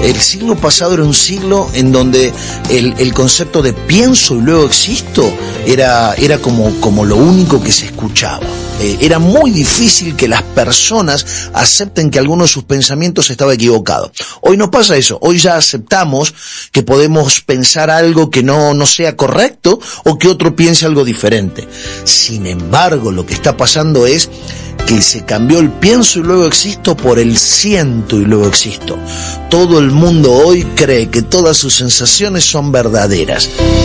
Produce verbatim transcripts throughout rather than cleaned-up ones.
El siglo pasado era un siglo en donde el, el concepto de pienso y luego existo era, era como, como lo único que se escuchaba. Eh, era muy difícil que las personas acepten que alguno de sus pensamientos estaba equivocado. Hoy no pasa eso. Hoy ya aceptamos que podemos pensar algo que no, no sea correcto o que otro piense algo diferente. Sin embargo, lo que está pasando es que se cambió el pienso y luego existo por el siento y luego existo. Todo el mundo hoy cree que todas sus sensaciones son verdaderas.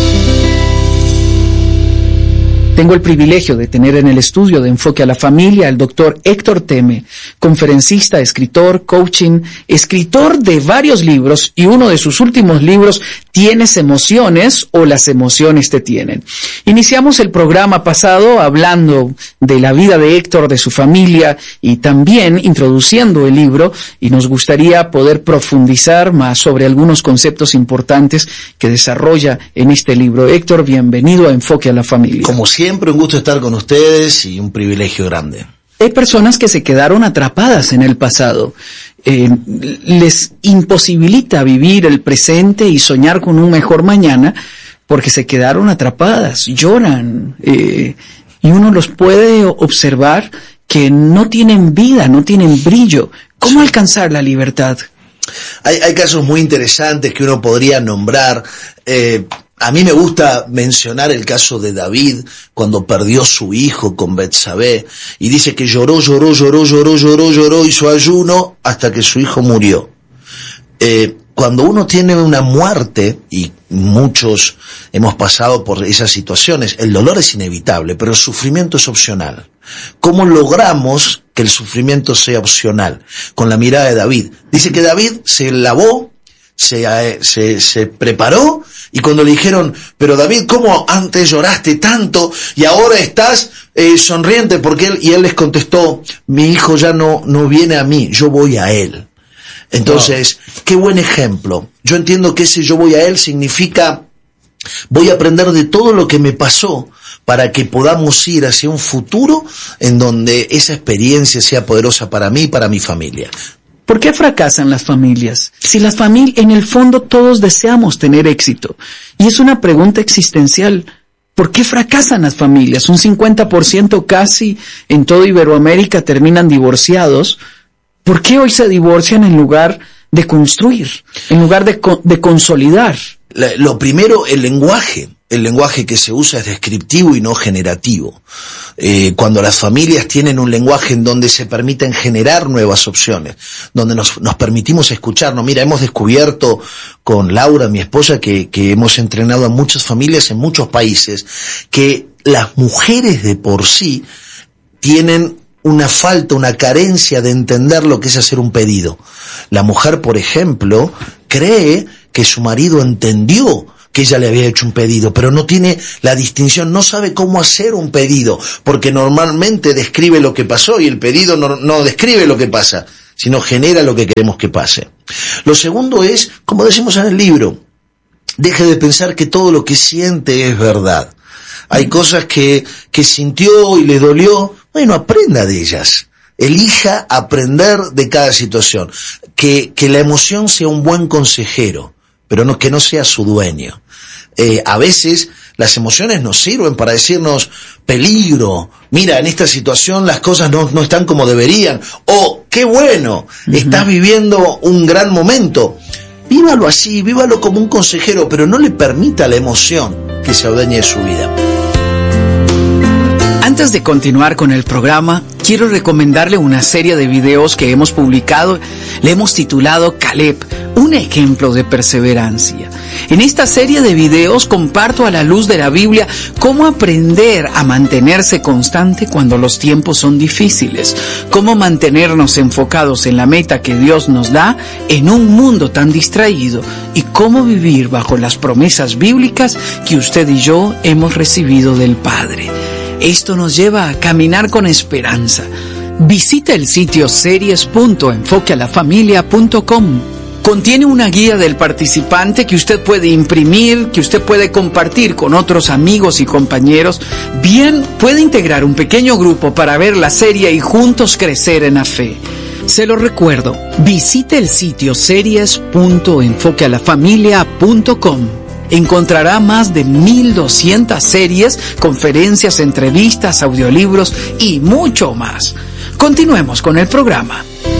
Tengo el privilegio de tener en el estudio de Enfoque a la Familia al doctor Héctor Teme, conferencista, escritor, coaching, escritor de varios libros, y uno de sus últimos libros, ¿Tienes emociones o las emociones te tienen? Iniciamos el programa pasado hablando de la vida de Héctor, de su familia, y también introduciendo el libro, y nos gustaría poder profundizar más sobre algunos conceptos importantes que desarrolla en este libro. Héctor, bienvenido a Enfoque a la Familia. Como siempre, un gusto estar con ustedes y un privilegio grande. Hay personas que se quedaron atrapadas en el pasado. Eh, les imposibilita vivir el presente y soñar con un mejor mañana porque se quedaron atrapadas, lloran, eh, y uno los puede observar que no tienen vida, no tienen brillo. ¿Cómo alcanzar la libertad? Hay, hay casos muy interesantes que uno podría nombrar. Eh, A mí me gusta mencionar el caso de David cuando perdió su hijo con Betsabé y dice que lloró, lloró, lloró, lloró, lloró, lloró, hizo ayuno hasta que su hijo murió. Eh, cuando uno tiene una muerte, y muchos hemos pasado por esas situaciones, el dolor es inevitable, pero el sufrimiento es opcional. ¿Cómo logramos que el sufrimiento sea opcional? Con la mirada de David. Dice que David se lavó, Se, se, se preparó, y cuando le dijeron, pero David, ¿cómo antes lloraste tanto y ahora estás eh, sonriente? Porque él, y él les contestó, mi hijo ya no, no viene a mí, yo voy a él. Entonces, wow. Qué buen ejemplo. Yo entiendo que ese yo voy a él significa, voy a aprender de todo lo que me pasó para que podamos ir hacia un futuro en donde esa experiencia sea poderosa para mí y para mi familia. ¿Por qué fracasan las familias? Si las familias, en el fondo todos deseamos tener éxito. Y es una pregunta existencial. ¿Por qué fracasan las familias? Un cincuenta por ciento casi en toda Iberoamérica terminan divorciados. ¿Por qué hoy se divorcian en lugar de construir, en lugar de, de consolidar? Lo primero, el lenguaje. El lenguaje que se usa es descriptivo y no generativo. Eh, cuando las familias tienen un lenguaje en donde se permiten generar nuevas opciones, donde nos, nos permitimos escucharnos. Mira, hemos descubierto con Laura, mi esposa, que, que hemos entrenado a muchas familias en muchos países, que las mujeres de por sí tienen una falta, una carencia de entender lo que es hacer un pedido. La mujer, por ejemplo, cree que su marido entendió que ella le había hecho un pedido, pero no tiene la distinción, no sabe cómo hacer un pedido, porque normalmente describe lo que pasó y el pedido no, no describe lo que pasa, sino genera lo que queremos que pase. Lo segundo es, como decimos en el libro, deje de pensar que todo lo que siente es verdad. Hay cosas que, que sintió y le dolió, bueno, aprenda de ellas. Elija aprender de cada situación. Que, que la emoción sea un buen consejero, pero no, que no sea su dueño. Eh, a veces las emociones nos sirven para decirnos peligro, mira, en esta situación las cosas no, no están como deberían, o qué bueno, uh-huh. Estás viviendo un gran momento. Vívalo así, vívalo como un consejero, pero no le permita a la emoción que se adueñe de su vida. Antes de continuar con el programa, quiero recomendarle una serie de videos que hemos publicado. Le hemos titulado Caleb, un ejemplo de perseverancia. En esta serie de videos comparto a la luz de la Biblia cómo aprender a mantenerse constante cuando los tiempos son difíciles, cómo mantenernos enfocados en la meta que Dios nos da en un mundo tan distraído y cómo vivir bajo las promesas bíblicas que usted y yo hemos recibido del Padre. Esto nos lleva a caminar con esperanza. Visita el sitio series punto enfoque a la familia punto com. Contiene una guía del participante que usted puede imprimir, que usted puede compartir con otros amigos y compañeros. Bien, puede integrar un pequeño grupo para ver la serie y juntos crecer en la fe. Se lo recuerdo, visite el sitio series punto enfoque a la familia punto com. Encontrará más de mil doscientas series, conferencias, entrevistas, audiolibros y mucho más. Continuemos con el programa.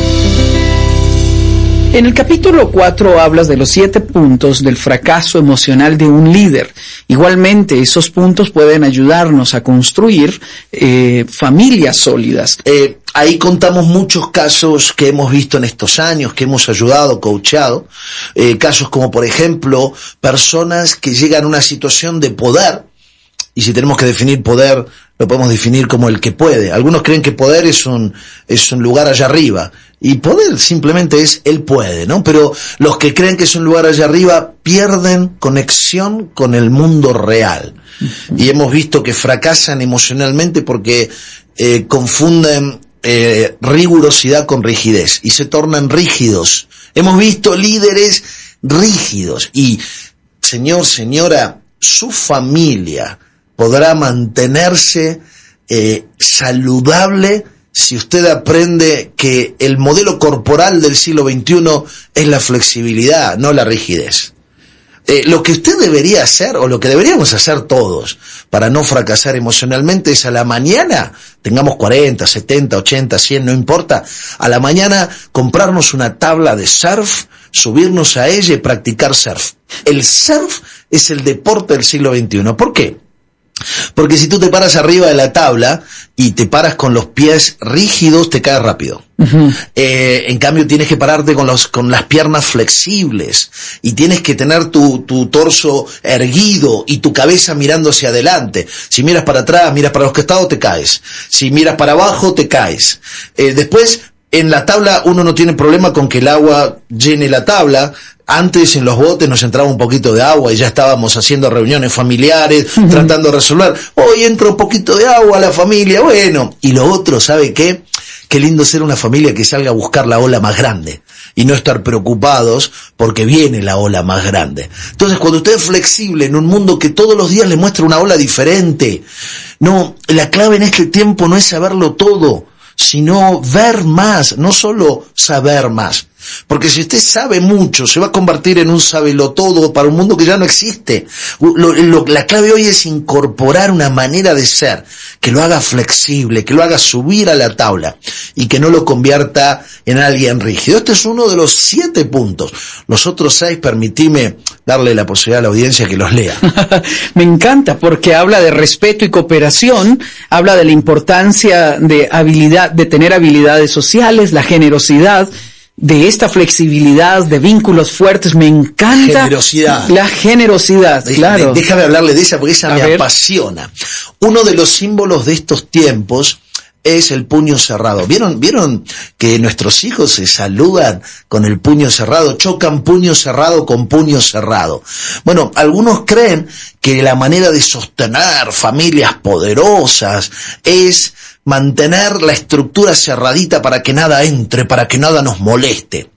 En el capítulo cuatro hablas de los siete puntos del fracaso emocional de un líder. Igualmente, esos puntos pueden ayudarnos a construir eh, familias sólidas. Eh, ahí contamos muchos casos que hemos visto en estos años, que hemos ayudado, coachado. Eh, casos como, por ejemplo, personas que llegan a una situación de poder. Y si tenemos que definir poder, lo podemos definir como el que puede. Algunos creen que poder es un, es un lugar allá arriba. Y poder simplemente es él puede, ¿no? Pero los que creen que es un lugar allá arriba pierden conexión con el mundo real. Uh-huh. Y hemos visto que fracasan emocionalmente porque eh, confunden eh, rigurosidad con rigidez y se tornan rígidos. Hemos visto líderes rígidos y, señor, señora, su familia podrá mantenerse eh, saludable si usted aprende que el modelo corporal del siglo veintiuno es la flexibilidad, no la rigidez. Eh, lo que usted debería hacer, o lo que deberíamos hacer todos, para no fracasar emocionalmente, es a la mañana, tengamos cuarenta, setenta, ochenta, cien, no importa, a la mañana comprarnos una tabla de surf, subirnos a ella y practicar surf. El surf es el deporte del siglo veintiuno. ¿Por qué? Porque si tú te paras arriba de la tabla y te paras con los pies rígidos, te caes rápido. Uh-huh. Eh, en cambio tienes que pararte con los, con las piernas flexibles y tienes que tener tu, tu torso erguido y tu cabeza mirando hacia adelante. Si miras para atrás, miras para los costados, te caes. Si miras para abajo, te caes. Eh, después, en la tabla uno no tiene problema con que el agua llene la tabla. Antes en los botes nos entraba un poquito de agua y ya estábamos haciendo reuniones familiares, uh-huh. tratando de resolver. Hoy entra un poquito de agua a la familia, bueno. Y lo otro, ¿sabe qué? Qué lindo ser una familia que salga a buscar la ola más grande y no estar preocupados porque viene la ola más grande. Entonces, cuando usted es flexible en un mundo que todos los días le muestra una ola diferente, no, la clave en este tiempo no es saberlo todo, sino ver más, no solo saber más. Porque si usted sabe mucho, se va a convertir en un sabelotodo para un mundo que ya no existe. Lo, lo, la clave hoy es incorporar una manera de ser que lo haga flexible, que lo haga subir a la tabla y que no lo convierta en alguien rígido. Este es uno de los siete puntos. Los otros seis, permitime darle la posibilidad a la audiencia que los lea. Me encanta porque habla de respeto y cooperación, habla de la importancia de habilidad, de tener habilidades sociales, la generosidad, de esta flexibilidad, de vínculos fuertes. Me encanta. Generosidad. La generosidad, de, claro. De, déjame hablarle de esa porque esa A me ver. apasiona. Uno de los símbolos de estos tiempos es el puño cerrado. ¿Vieron, vieron que nuestros hijos se saludan con el puño cerrado? Chocan puño cerrado con puño cerrado. Bueno, algunos creen que la manera de sostener familias poderosas es mantener la estructura cerradita para que nada entre, para que nada nos moleste.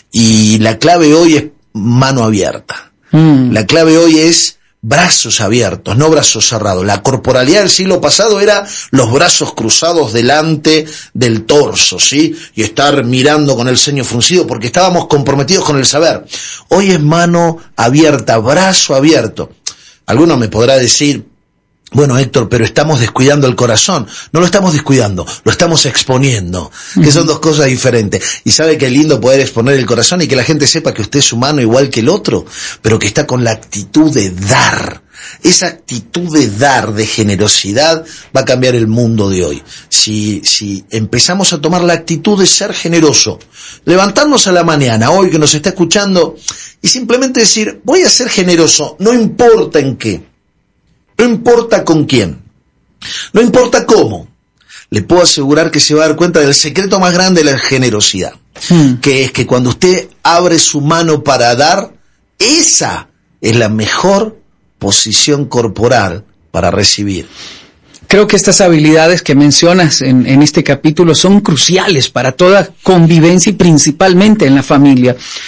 Y la clave hoy es mano abierta. Mm. La clave hoy es brazos abiertos, no brazos cerrados. La corporalidad del siglo pasado era los brazos cruzados delante del torso, ¿sí? Y estar mirando con el ceño fruncido porque estábamos comprometidos con el saber. Hoy es mano abierta, brazo abierto. Alguno me podrá decir, bueno, Héctor, pero estamos descuidando el corazón. No lo estamos descuidando, lo estamos exponiendo, que son dos cosas diferentes. Y sabe qué lindo poder exponer el corazón y que la gente sepa que usted es humano igual que el otro, pero que está con la actitud de dar. Esa actitud de dar, de generosidad, va a cambiar el mundo de hoy. Si, si empezamos a tomar la actitud de ser generoso, levantarnos a la mañana, hoy que nos está escuchando, y simplemente decir, voy a ser generoso, no importa en qué. No importa con quién, no importa cómo, le puedo asegurar que se va a dar cuenta del secreto más grande de la generosidad, hmm. que es que cuando usted abre su mano para dar, esa es la mejor posición corporal para recibir. Creo que estas habilidades que mencionas en, en este capítulo son cruciales para toda convivencia y principalmente en la familia.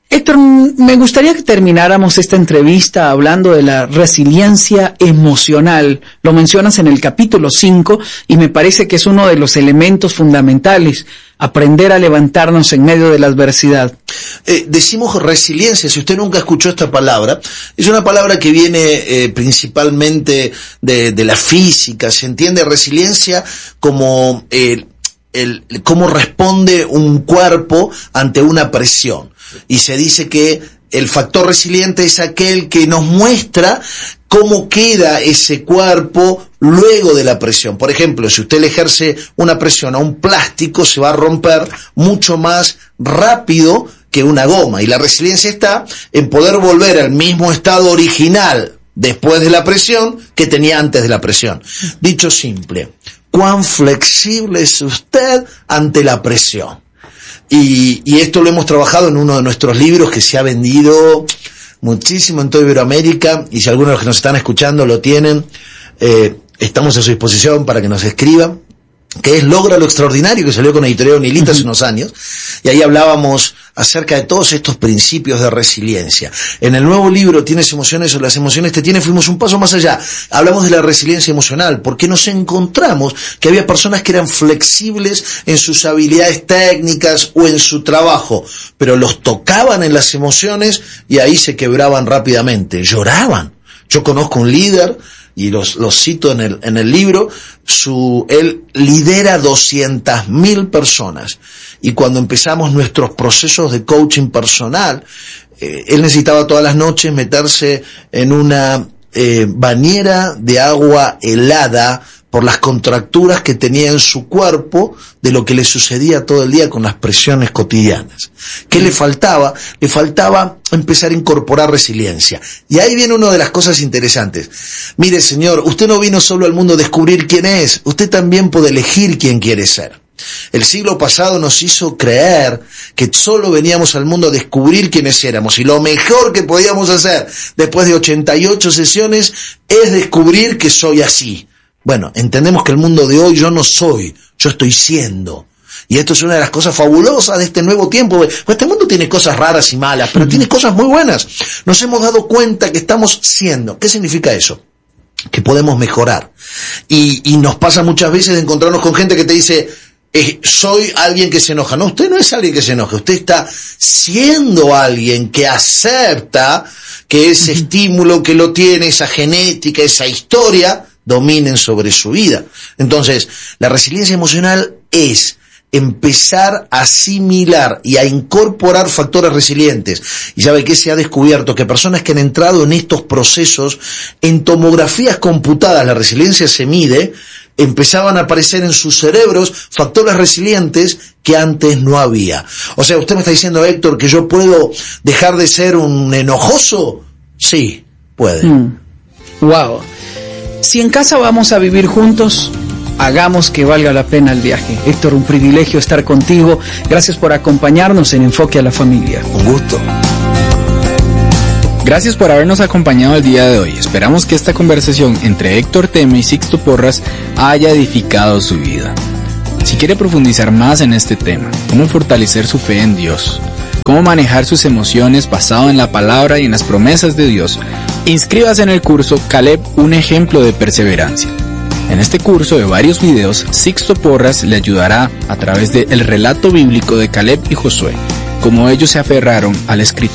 Héctor, me gustaría que termináramos esta entrevista hablando de la resiliencia emocional. Lo mencionas en el capítulo cinco y me parece que es uno de los elementos fundamentales, aprender a levantarnos en medio de la adversidad. Eh, decimos resiliencia, si usted nunca escuchó esta palabra, es una palabra que viene eh, principalmente de, de la física. Se entiende resiliencia como eh, el, cómo responde un cuerpo ante una presión. Y se dice que el factor resiliente es aquel que nos muestra cómo queda ese cuerpo luego de la presión. Por ejemplo, si usted le ejerce una presión a un plástico, se va a romper mucho más rápido que una goma. Y la resiliencia está en poder volver al mismo estado original después de la presión que tenía antes de la presión. Dicho simple, ¿cuán flexible es usted ante la presión? Y, y esto lo hemos trabajado en uno de nuestros libros que se ha vendido muchísimo en toda Iberoamérica, y si algunos de los que nos están escuchando lo tienen, eh, estamos a su disposición para que nos escriban, que es Logra lo Extraordinario, que salió con Editorial Unilita hace unos años, y ahí hablábamos acerca de todos estos principios de resiliencia. En el nuevo libro, Tienes emociones o las emociones te tienen, fuimos un paso más allá. Hablamos de la resiliencia emocional, porque nos encontramos que había personas que eran flexibles en sus habilidades técnicas o en su trabajo, pero los tocaban en las emociones y ahí se quebraban rápidamente, lloraban. Yo conozco un líder, y los, los cito en el, en el libro, su, él lidera doscientas mil personas. Y cuando empezamos nuestros procesos de coaching personal, eh, él necesitaba todas las noches meterse en una eh, bañera de agua helada por las contracturas que tenía en su cuerpo de lo que le sucedía todo el día con las presiones cotidianas. ¿Qué le faltaba? Le faltaba empezar a incorporar resiliencia. Y ahí viene una de las cosas interesantes. Mire, señor, usted no vino solo al mundo a descubrir quién es, usted también puede elegir quién quiere ser. El siglo pasado nos hizo creer que solo veníamos al mundo a descubrir quiénes éramos, y lo mejor que podíamos hacer después de ochenta y ocho sesiones es descubrir que soy así. Bueno, entendemos que el mundo de hoy yo no soy, yo estoy siendo. Y esto es una de las cosas fabulosas de este nuevo tiempo. Pues este mundo tiene cosas raras y malas, pero tiene cosas muy buenas. Nos hemos dado cuenta que estamos siendo. ¿Qué significa eso? Que podemos mejorar. Y, y nos pasa muchas veces de encontrarnos con gente que te dice, eh, soy alguien que se enoja. No, usted no es alguien que se enoja. Usted está siendo alguien que acepta que ese estímulo que lo tiene, esa genética, esa historia, dominen sobre su vida. Entonces, la resiliencia emocional es empezar a asimilar y a incorporar factores resilientes. Y sabe que se ha descubierto que personas que han entrado en estos procesos, en tomografías computadas, la resiliencia se mide, empezaban a aparecer en sus cerebros factores resilientes que antes no había. O sea, usted me está diciendo, Héctor, que yo puedo dejar de ser un enojoso. Sí, puede. Mm. Wow. Si en casa vamos a vivir juntos, hagamos que valga la pena el viaje. Héctor, un privilegio estar contigo. Gracias por acompañarnos en Enfoque a la Familia. Un gusto. Gracias por habernos acompañado el día de hoy. Esperamos que esta conversación entre Héctor Teme y Sixto Porras haya edificado su vida. Si quiere profundizar más en este tema, cómo fortalecer su fe en Dios, cómo manejar sus emociones basado en la palabra y en las promesas de Dios, inscríbase en el curso Caleb, un ejemplo de perseverancia. En este curso de varios videos, Sixto Porras le ayudará a través del relato bíblico de Caleb y Josué, cómo ellos se aferraron a la escritura